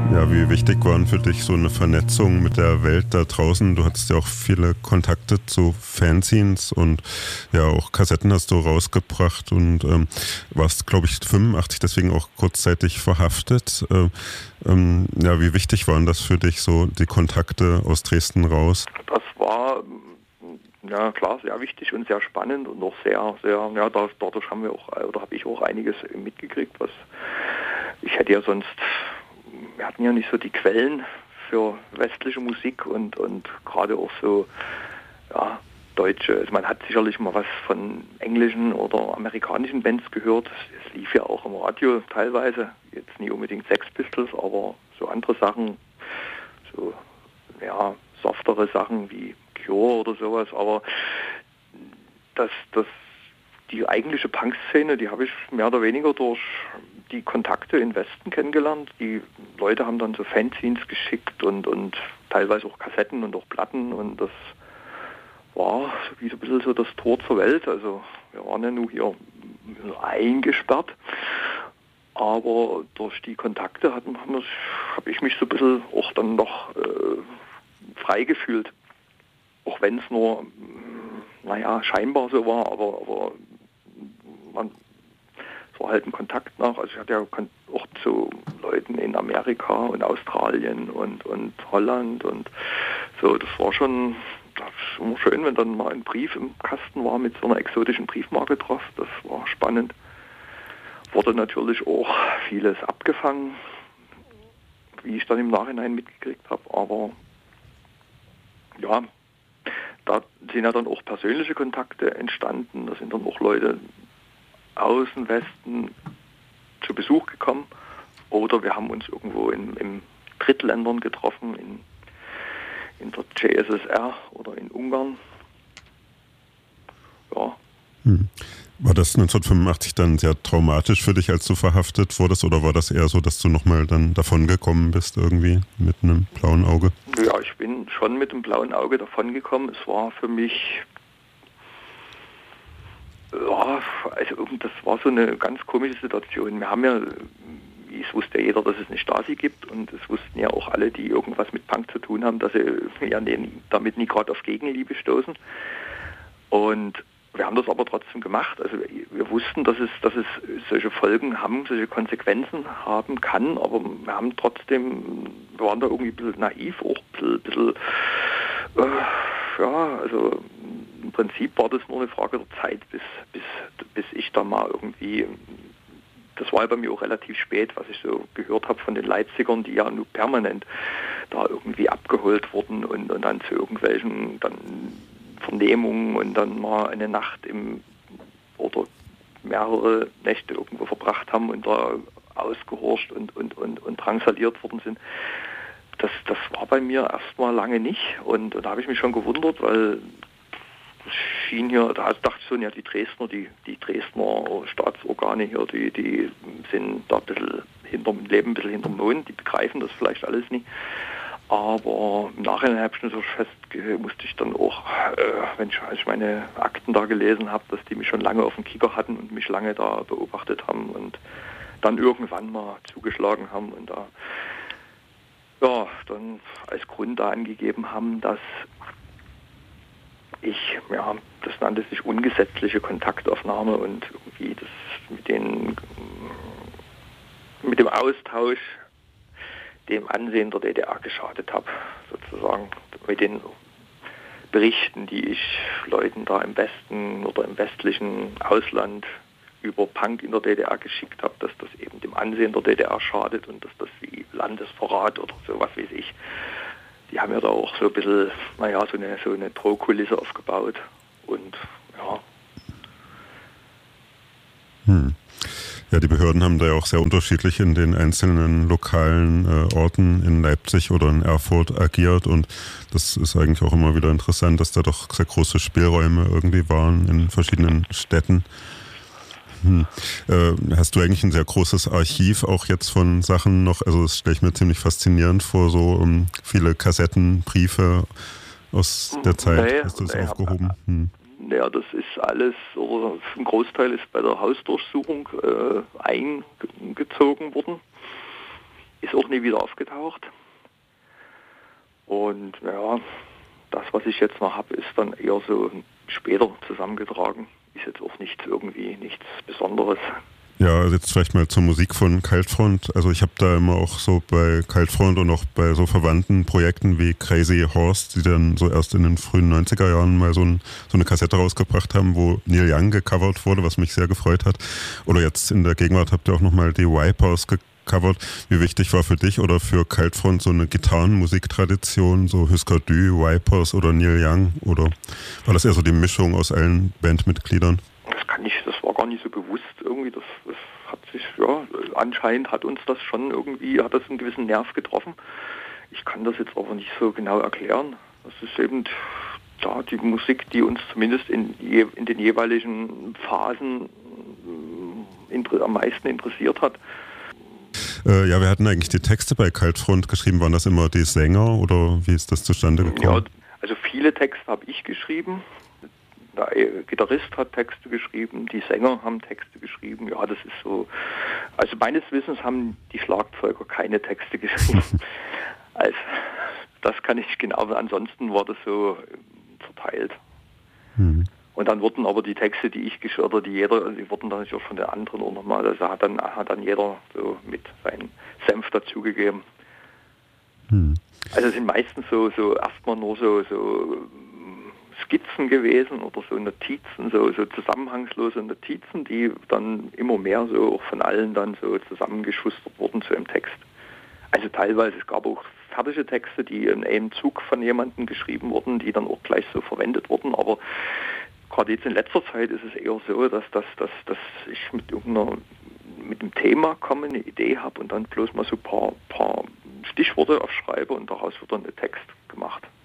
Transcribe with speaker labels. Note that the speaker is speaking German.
Speaker 1: Ja, wie wichtig waren für dich so eine Vernetzung mit der Welt da draußen? Du hattest ja auch viele Kontakte zu Fanzines und ja, auch Kassetten hast du rausgebracht und warst, glaube ich, 85 deswegen auch kurzzeitig verhaftet. Ja, wie wichtig waren das für dich, so die Kontakte aus Dresden raus?
Speaker 2: Das war, ja klar, sehr wichtig und sehr spannend und auch sehr, sehr, ja, dadurch haben wir auch, oder habe ich auch einiges mitgekriegt, was ich hätte ja sonst, wir hatten ja nicht so die Quellen für westliche Musik und gerade auch so, ja, deutsche, also man hat sicherlich mal was von englischen oder amerikanischen Bands gehört, es lief ja auch im Radio teilweise, jetzt nicht unbedingt Sex Pistols, aber so andere Sachen, so, ja, softere Sachen wie Cure oder sowas, aber die eigentliche Punkszene, die habe ich mehr oder weniger durch die Kontakte in Westen kennengelernt. Die Leute haben dann so Fanzines geschickt und teilweise auch Kassetten und auch Platten und das war wie so ein bisschen so das Tor zur Welt. Also wir waren ja nur hier eingesperrt, aber durch die Kontakte habe ich mich so ein bisschen auch dann noch frei gefühlt. Auch wenn es nur, naja, scheinbar so war, aber es war halt ein Kontakt nach. Also ich hatte ja auch zu Leuten in Amerika und Australien und Holland und so. Das war schon immer schön, wenn dann mal ein Brief im Kasten war mit so einer exotischen Briefmarke drauf. Das war spannend. Wurde natürlich auch vieles abgefangen, wie ich dann im Nachhinein mitgekriegt habe. Aber ja, da sind ja dann auch persönliche Kontakte entstanden. Da sind dann auch Leute aus dem Westen zu Besuch gekommen. Oder wir haben uns irgendwo in Drittländern getroffen, in der CSSR oder in Ungarn. Ja.
Speaker 1: War das 1985 dann sehr traumatisch für dich, als du verhaftet wurdest? Oder war das eher so, dass du nochmal dann davon gekommen bist irgendwie mit einem blauen Auge?
Speaker 2: Ja, ich bin schon mit dem blauen Auge davon gekommen. Es war für mich, ja, also das war so eine ganz komische Situation. Wir haben ja, es wusste ja jeder, dass es eine Stasi gibt und es wussten ja auch alle, die irgendwas mit Punk zu tun haben, dass sie ja damit nie gerade auf Gegenliebe stoßen. Und wir haben das aber trotzdem gemacht. Also wir wussten, dass es solche Folgen haben, solche Konsequenzen haben kann, aber wir haben trotzdem, wir waren da irgendwie ein bisschen naiv, auch ein bisschen ja, also im Prinzip war das nur eine Frage der Zeit, bis ich da mal irgendwie, das war ja bei mir auch relativ spät, was ich so gehört habe von den Leipzigern, die ja nur permanent da irgendwie abgeholt wurden und dann zu irgendwelchen dann Vernehmungen und dann mal eine Nacht oder mehrere Nächte irgendwo verbracht haben und da ausgehorcht und drangsaliert worden sind. Das war bei mir erstmal lange nicht und da habe ich mich schon gewundert, weil das schien hier, da dachte ich so, ja, die Dresdner Staatsorgane hier, die sind da ein bisschen leben ein bisschen hinterm Mond, die begreifen das vielleicht alles nicht. Aber im Nachhinein habe ich so musste ich dann auch, als ich meine Akten da gelesen habe, dass die mich schon lange auf dem Kicker hatten und mich lange da beobachtet haben und dann irgendwann mal zugeschlagen haben und da ja, dann als Grund da angegeben haben, dass ich, ja, das nannte sich ungesetzliche Kontaktaufnahme und irgendwie das mit dem Austausch dem Ansehen der DDR geschadet habe, sozusagen mit den Berichten, die ich Leuten da im Westen oder im westlichen Ausland über Punk in der DDR geschickt habe, dass das eben dem Ansehen der DDR schadet und dass das wie Landesverrat oder so, was weiß ich. Die haben ja da auch so ein bisschen, naja, so eine Drohkulisse aufgebaut und ja.
Speaker 1: Ja, die Behörden haben da ja auch sehr unterschiedlich in den einzelnen lokalen Orten in Leipzig oder in Erfurt agiert und das ist eigentlich auch immer wieder interessant, dass da doch sehr große Spielräume irgendwie waren in verschiedenen Städten. Hast du eigentlich ein sehr großes Archiv auch jetzt von Sachen noch, also das stelle ich mir ziemlich faszinierend vor, so viele Kassetten, Briefe aus der Zeit, hast du das aufgehoben?
Speaker 2: Ja, das ist alles, oder ein Großteil ist bei der Hausdurchsuchung eingezogen worden. ist auch nie wieder aufgetaucht. Und ja, das, was ich jetzt noch habe, ist dann eher so später zusammengetragen. Ist jetzt auch nichts Besonderes.
Speaker 1: Ja, also jetzt vielleicht mal zur Musik von Kaltfront. Also ich habe da immer auch so bei Kaltfront und auch bei so verwandten Projekten wie Crazy Horse, die dann so erst in den frühen 90er Jahren mal so eine Kassette rausgebracht haben, wo Neil Young gecovert wurde, was mich sehr gefreut hat. Oder jetzt in der Gegenwart habt ihr auch nochmal die Wipers gecovert. Wie wichtig war für dich oder für Kaltfront so eine Gitarrenmusiktradition, so Husker Du, Wipers oder Neil Young? Oder war das eher so die Mischung aus allen Bandmitgliedern?
Speaker 2: Das war gar nicht so bewusst irgendwie, das hat sich, ja, anscheinend hat uns das schon irgendwie, hat das einen gewissen Nerv getroffen. Ich kann das jetzt aber nicht so genau erklären. Das ist eben ja, die Musik, die uns zumindest in den jeweiligen Phasen am meisten interessiert hat.
Speaker 1: Ja, wir hatten eigentlich die Texte bei Kaltfront geschrieben. Waren das immer die Sänger oder wie ist das zustande gekommen?
Speaker 2: Ja, also viele Texte habe ich geschrieben. Der Gitarrist hat Texte geschrieben, die Sänger haben Texte geschrieben. Ja, das ist so. Also meines Wissens haben die Schlagzeuger keine Texte geschrieben. Also, das kann ich genau. Ansonsten war das so verteilt. Mhm. Und dann wurden aber die Texte, die ich geschrieben oder die wurden dann natürlich auch von den anderen auch nochmal. Also hat dann jeder so mit seinen Senf dazugegeben. Mhm. Also es sind meistens so erstmal nur so Skizzen gewesen oder so Notizen, so zusammenhangslose Notizen, die dann immer mehr so auch von allen dann so zusammengeschustert wurden zu einem Text. Also teilweise, es gab auch fertige Texte, die in einem Zug von jemandem geschrieben wurden, die dann auch gleich so verwendet wurden, aber gerade jetzt in letzter Zeit ist es eher so, dass ich mit einem Thema komme, eine Idee habe und dann bloß mal so ein paar Stichworte aufschreibe und daraus wird dann ein Text gemacht.